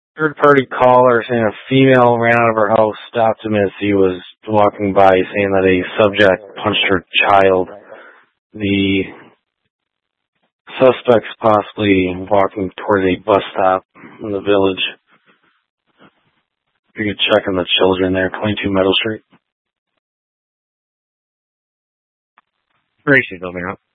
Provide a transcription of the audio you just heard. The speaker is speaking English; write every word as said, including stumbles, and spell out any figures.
Third-party caller saying a female ran out of her house, stopped him as he was walking by, saying that a subject punched her child. The suspect's possibly walking toward a bus stop in the village. You could check on the children there, twenty-two Meadow Street. Gracie, building up.